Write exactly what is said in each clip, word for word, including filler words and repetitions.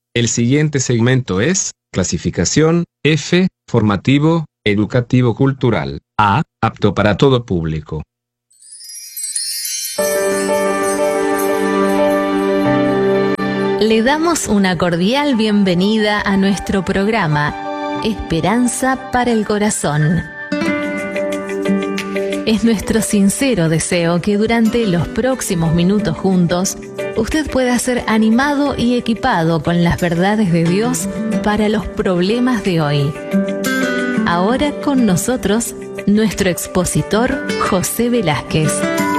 El siguiente segmento es clasificación F, formativo, educativo cultural. A, apto para todo público. Le damos una cordial bienvenida a nuestro programa Esperanza para el Corazón. Es nuestro sincero deseo que durante los próximos minutos juntos usted pueda ser animado y equipado con las verdades de Dios para los problemas de hoy. Ahora con nosotros, nuestro expositor José Velázquez.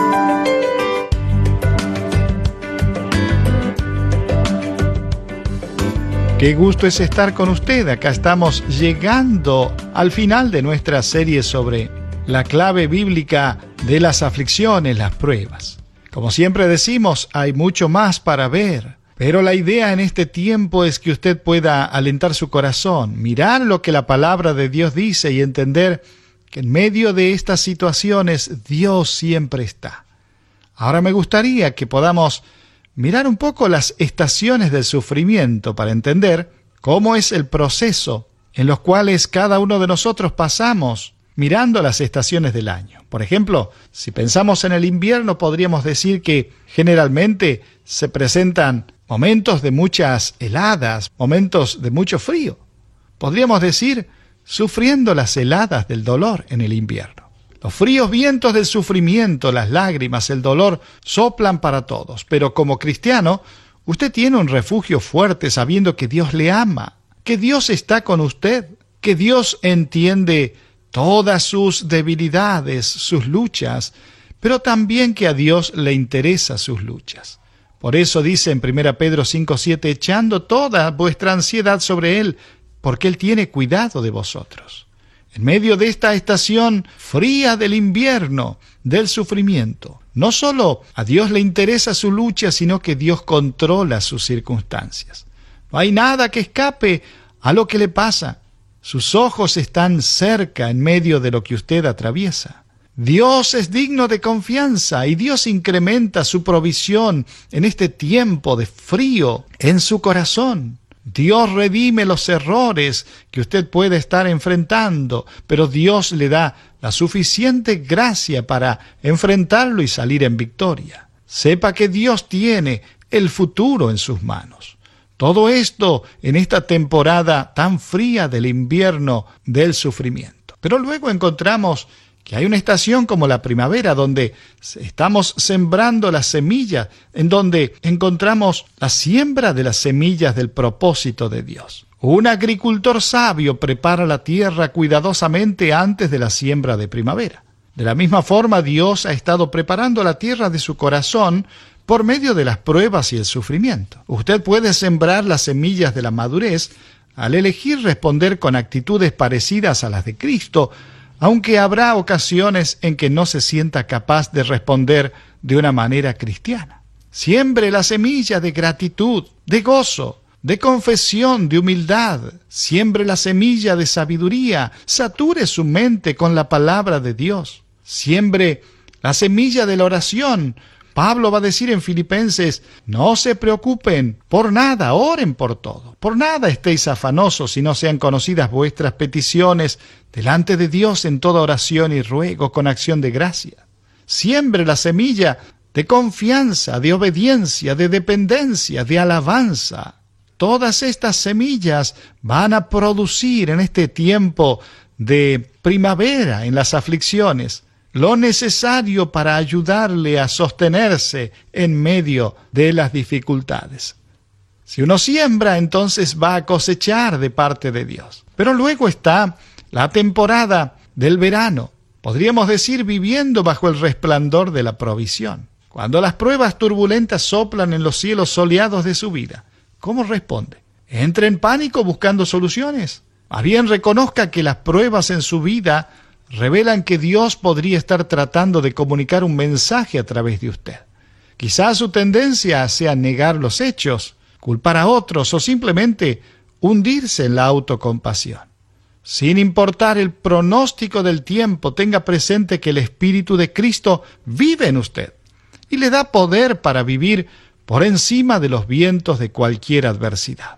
Qué gusto es estar con usted. Acá estamos llegando al final de nuestra serie sobre la clave bíblica de las aflicciones, las pruebas. Como siempre decimos, hay mucho más para ver, pero la idea en este tiempo es que usted pueda alentar su corazón, mirar lo que la palabra de Dios dice y entender que en medio de estas situaciones Dios siempre está. Ahora me gustaría que podamos mirar un poco las estaciones del sufrimiento para entender cómo es el proceso en los cuales cada uno de nosotros pasamos mirando las estaciones del año. Por ejemplo, si pensamos en el invierno, podríamos decir que generalmente se presentan momentos de muchas heladas, momentos de mucho frío. Podríamos decir, sufriendo las heladas del dolor en el invierno. Los fríos vientos del sufrimiento, las lágrimas, el dolor, soplan para todos. Pero como cristiano, usted tiene un refugio fuerte sabiendo que Dios le ama, que Dios está con usted, que Dios entiende todas sus debilidades, sus luchas, pero también que a Dios le interesan sus luchas. Por eso dice en primera Pedro cinco siete, echando toda vuestra ansiedad sobre Él, porque Él tiene cuidado de vosotros. En medio de esta estación fría del invierno, del sufrimiento, no solo a Dios le interesa su lucha, sino que Dios controla sus circunstancias. No hay nada que escape a lo que le pasa. Sus ojos están cerca en medio de lo que usted atraviesa. Dios es digno de confianza y Dios incrementa su provisión en este tiempo de frío en su corazón. Dios redime los errores que usted puede estar enfrentando, pero Dios le da la suficiente gracia para enfrentarlo y salir en victoria. Sepa que Dios tiene el futuro en sus manos. Todo esto en esta temporada tan fría del invierno del sufrimiento. Pero luego encontramos que hay una estación como la primavera donde estamos sembrando las semillas, en donde encontramos la siembra de las semillas del propósito de Dios. Un agricultor sabio prepara la tierra cuidadosamente antes de la siembra de primavera. De la misma forma, Dios ha estado preparando la tierra de su corazón por medio de las pruebas y el sufrimiento. Usted puede sembrar las semillas de la madurez al elegir responder con actitudes parecidas a las de Cristo, aunque habrá ocasiones en que no se sienta capaz de responder de una manera cristiana. Siembre la semilla de gratitud, de gozo, de confesión, de humildad. Siembre la semilla de sabiduría. Sature su mente con la palabra de Dios. Siembre la semilla de la oración. Pablo va a decir en Filipenses, no se preocupen por nada, oren por todo. Por nada estéis afanosos si no sean conocidas vuestras peticiones delante de Dios en toda oración y ruego con acción de gracia. Siembre la semilla de confianza, de obediencia, de dependencia, de alabanza. Todas estas semillas van a producir en este tiempo de primavera en las aflicciones lo necesario para ayudarle a sostenerse en medio de las dificultades. Si uno siembra, entonces va a cosechar de parte de Dios. Pero luego está la temporada del verano, podríamos decir viviendo bajo el resplandor de la provisión. Cuando las pruebas turbulentas soplan en los cielos soleados de su vida, ¿cómo responde? ¿Entra en pánico buscando soluciones? Más bien reconozca que las pruebas en su vida revelan que Dios podría estar tratando de comunicar un mensaje a través de usted. Quizás su tendencia sea negar los hechos, culpar a otros o simplemente hundirse en la autocompasión. Sin importar el pronóstico del tiempo, tenga presente que el Espíritu de Cristo vive en usted y le da poder para vivir por encima de los vientos de cualquier adversidad.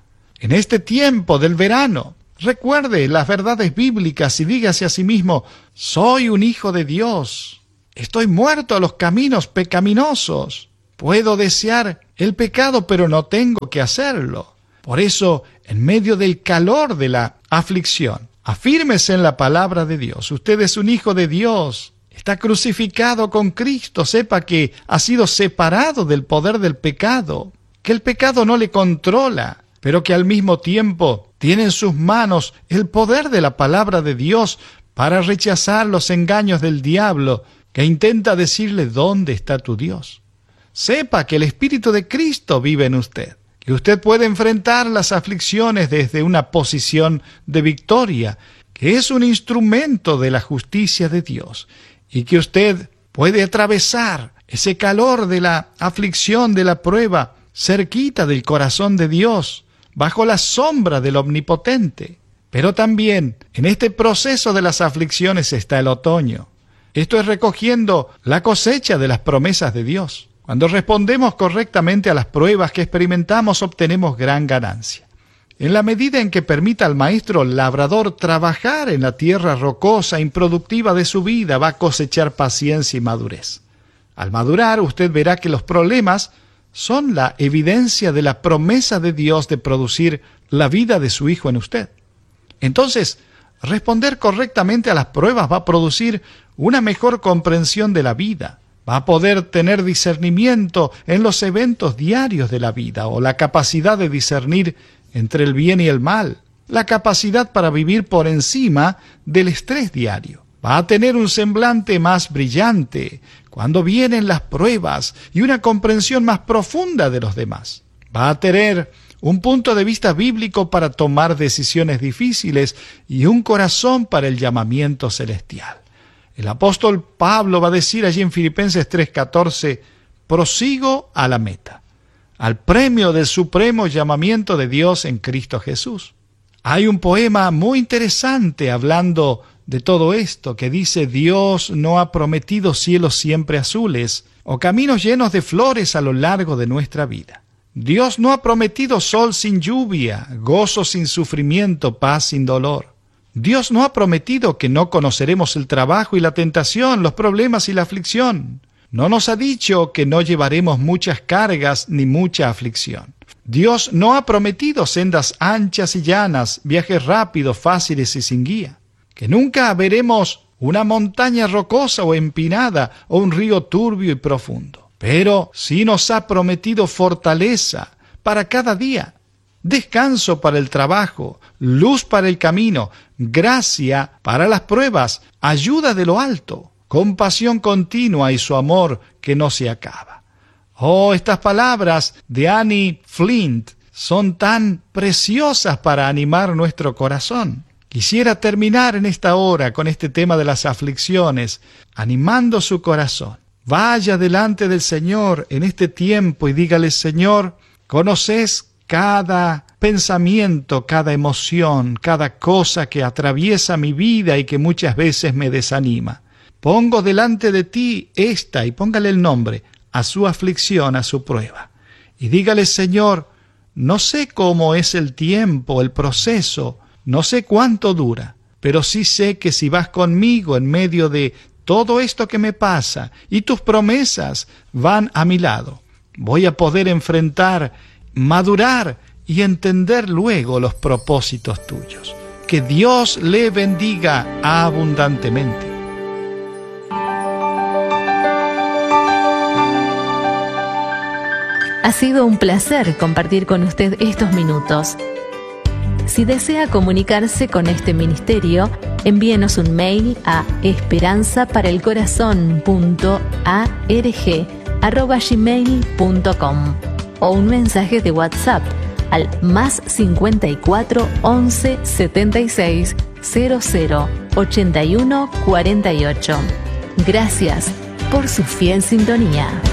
En este tiempo del verano, recuerde las verdades bíblicas y dígase a sí mismo: soy un hijo de Dios. Estoy muerto a los caminos pecaminosos. Puedo desear el pecado, pero no tengo que hacerlo. Por eso, en medio del calor de la aflicción, afírmese en la palabra de Dios. Usted es un hijo de Dios. Está crucificado con Cristo. Sepa que ha sido separado del poder del pecado, que el pecado no le controla, pero que al mismo tiempo tiene en sus manos el poder de la palabra de Dios para rechazar los engaños del diablo, que intenta decirle: ¿dónde está tu Dios? Sepa que el Espíritu de Cristo vive en usted, que usted puede enfrentar las aflicciones desde una posición de victoria, que es un instrumento de la justicia de Dios, y que usted puede atravesar ese calor de la aflicción, de la prueba, cerquita del corazón de Dios, bajo la sombra del Omnipotente. Pero también en este proceso de las aflicciones está el otoño. Esto es recogiendo la cosecha de las promesas de Dios. Cuando respondemos correctamente a las pruebas que experimentamos, obtenemos gran ganancia. En la medida en que permita al maestro labrador trabajar en la tierra rocosa, improductiva de su vida, va a cosechar paciencia y madurez. Al madurar, usted verá que los problemas son la evidencia de la promesa de Dios de producir la vida de su Hijo en usted. Entonces, responder correctamente a las pruebas va a producir una mejor comprensión de la vida. Va a poder tener discernimiento en los eventos diarios de la vida, o la capacidad de discernir entre el bien y el mal, la capacidad para vivir por encima del estrés diario. Va a tener un semblante más brillante cuando vienen las pruebas y una comprensión más profunda de los demás. Va a tener un punto de vista bíblico para tomar decisiones difíciles y un corazón para el llamamiento celestial. El apóstol Pablo va a decir allí en Filipenses tres catorce: prosigo a la meta, al premio del supremo llamamiento de Dios en Cristo Jesús. Hay un poema muy interesante hablando de todo esto que dice: Dios no ha prometido cielos siempre azules o caminos llenos de flores a lo largo de nuestra vida. Dios no ha prometido sol sin lluvia, gozo sin sufrimiento, paz sin dolor. Dios no ha prometido que no conoceremos el trabajo y la tentación, los problemas y la aflicción. No nos ha dicho que no llevaremos muchas cargas ni mucha aflicción. Dios no ha prometido sendas anchas y llanas, viajes rápidos, fáciles y sin guía. Que nunca veremos una montaña rocosa o empinada o un río turbio y profundo. Pero sí nos ha prometido fortaleza para cada día, descanso para el trabajo, luz para el camino, gracia para las pruebas, ayuda de lo alto, compasión continua y su amor que no se acaba. Oh, estas palabras de Annie Flint son tan preciosas para animar nuestro corazón. Quisiera terminar en esta hora con este tema de las aflicciones, animando su corazón. Vaya delante del Señor en este tiempo y dígale: Señor, conoces cada pensamiento, cada emoción, cada cosa que atraviesa mi vida y que muchas veces me desanima. Pongo delante de ti esta, y póngale el nombre, a su aflicción, a su prueba. Y dígale: Señor, no sé cómo es el tiempo, el proceso, no sé cuánto dura, pero sí sé que si vas conmigo en medio de todo esto que me pasa y tus promesas van a mi lado, voy a poder enfrentar, madurar y entender luego los propósitos tuyos. Que Dios le bendiga abundantemente. Ha sido un placer compartir con usted estos minutos. Si desea comunicarse con este ministerio, envíenos un mail a esperanza para el corazón punto org arroba gmail punto com o un mensaje de WhatsApp al más cincuenta y cuatro, once, setenta y seis, cero cero, ochenta y uno, cuarenta y ocho. Gracias por su fiel sintonía.